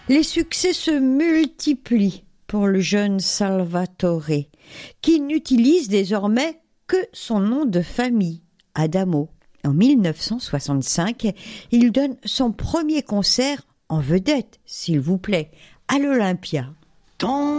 Les succès se multiplient pour le jeune Salvatore, qui n'utilise désormais que son nom de famille, Adamo. En 1965, il donne son premier concert en vedette, s'il vous plaît, à l'Olympia.